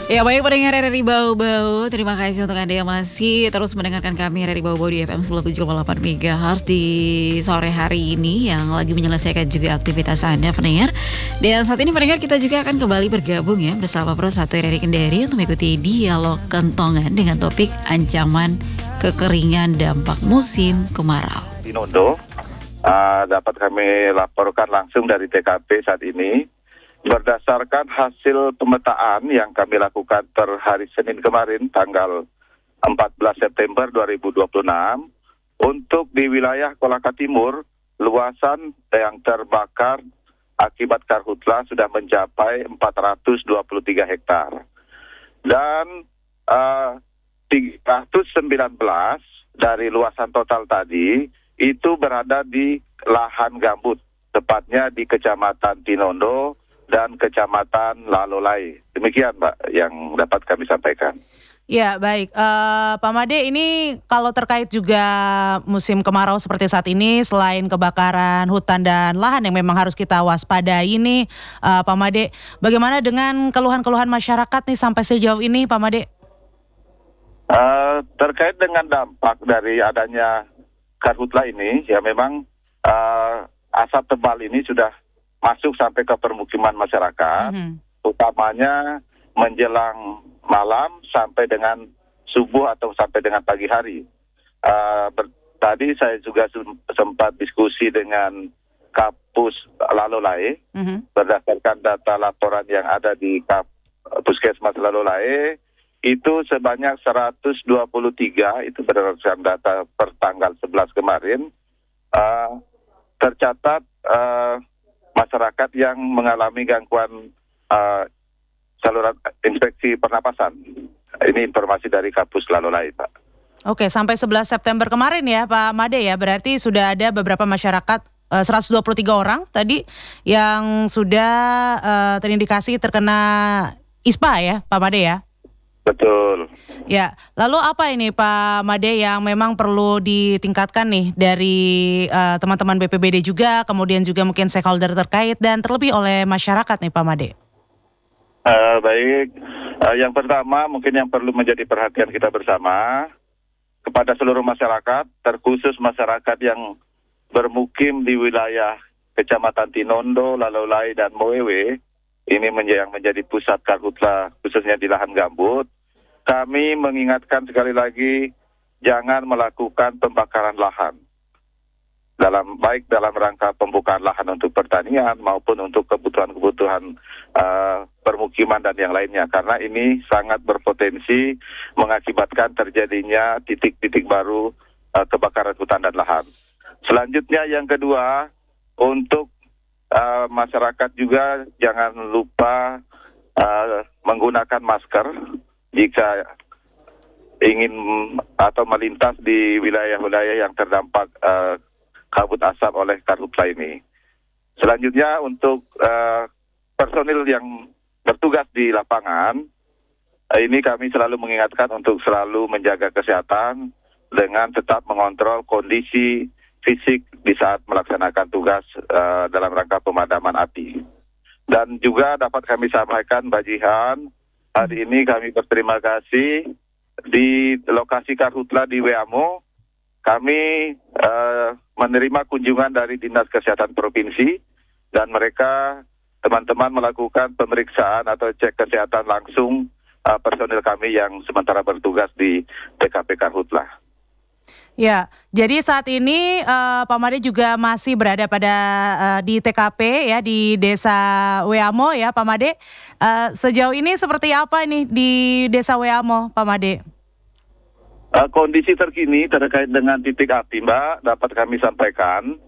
Ya baik pendengar RRI Bau-Bau, terima kasih untuk Anda yang masih terus mendengarkan kami RRI Bau-Bau di FM 97,8 MHz di sore hari ini yang lagi menyelesaikan juga aktivitas Anda pendengar. Dan saat ini pendengar kita juga akan kembali bergabung ya bersama Pro 1 RRI Kendari untuk mengikuti dialog kentongan dengan topik ancaman kekeringan dampak musim kemarau. Di Nondo, dapat kami laporkan langsung dari TKP saat ini. Berdasarkan hasil pemetaan yang kami lakukan per hari Senin kemarin, tanggal 14 September 2026, untuk di wilayah Kolaka Timur, luasan yang terbakar akibat karhutla sudah mencapai 423 hektar. Dan 319 dari luasan total tadi, itu berada di lahan gambut, tepatnya di Kecamatan Tinondo dan Kecamatan Lalolai. Demikian, Mbak, yang dapat kami sampaikan. Ya, baik. Pak Made, ini kalau terkait juga musim kemarau seperti saat ini, selain kebakaran hutan dan lahan yang memang harus kita waspadai ini, Pak Made, bagaimana dengan keluhan-keluhan masyarakat nih sampai sejauh ini, Pak Made? Terkait dengan dampak dari adanya karhutla ini, ya memang asap tebal ini sudah masuk sampai ke permukiman masyarakat, utamanya menjelang malam sampai dengan subuh atau sampai dengan pagi hari. Tadi saya juga sempat diskusi dengan Kapus Lalolai, berdasarkan data laporan yang ada di Puskesmas Lalolai, itu sebanyak 123, itu berdasarkan data per tanggal 11 kemarin, tercatat masyarakat yang mengalami gangguan saluran infeksi pernapasan. Ini informasi dari Kapus Lalolai, Pak. Oke, sampai 11 September kemarin ya, Pak Made ya, berarti sudah ada beberapa masyarakat 123 orang tadi yang sudah terindikasi terkena ISPA ya, Pak Made ya? Betul. Ya, lalu apa ini Pak Made yang memang perlu ditingkatkan nih dari teman-teman BPBD juga, kemudian juga mungkin stakeholder terkait dan terlebih oleh masyarakat nih Pak Made? Baik, yang pertama mungkin yang perlu menjadi perhatian kita bersama kepada seluruh masyarakat, terkhusus masyarakat yang bermukim di wilayah Kecamatan Tinondo, Lalolai, dan Moewe, ini yang menjadi pusat karhutla khususnya di lahan gambut. Kami mengingatkan sekali lagi, jangan melakukan pembakaran lahan. Baik dalam rangka pembukaan lahan untuk pertanian maupun untuk kebutuhan-kebutuhan permukiman dan yang lainnya. Karena ini sangat berpotensi mengakibatkan terjadinya titik-titik baru kebakaran hutan dan lahan. Selanjutnya yang kedua, untuk masyarakat juga jangan lupa menggunakan masker jika ingin atau melintas di wilayah-wilayah yang terdampak kabut asap oleh karhutla ini. Selanjutnya untuk personil yang bertugas di lapangan, ini kami selalu mengingatkan untuk selalu menjaga kesehatan dengan tetap mengontrol kondisi fisik di saat melaksanakan tugas dalam rangka pemadaman api. Dan juga dapat kami sampaikan, Mbak Jihan, hari ini kami berterima kasih di lokasi karhutla di Weamo. Kami menerima kunjungan dari Dinas Kesehatan Provinsi dan mereka teman-teman melakukan pemeriksaan atau cek kesehatan langsung personil kami yang sementara bertugas di TKP karhutla. Ya, jadi saat ini Pak Made juga masih berada di TKP ya di Desa Weamo ya Pak Made. Sejauh ini seperti apa nih di Desa Weamo, Pak Made? Kondisi terkini terkait dengan titik api, Mbak, dapat kami sampaikan.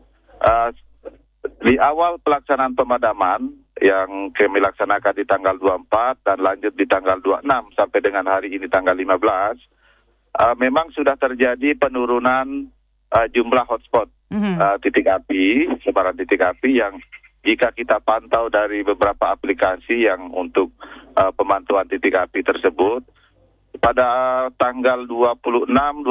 Di awal pelaksanaan pemadaman yang kami laksanakan di tanggal 24 dan lanjut di tanggal 26 sampai dengan hari ini tanggal 15, memang sudah terjadi penurunan jumlah hotspot titik api, sebaran titik api yang jika kita pantau dari beberapa aplikasi yang untuk pemantauan titik api tersebut, pada tanggal 26,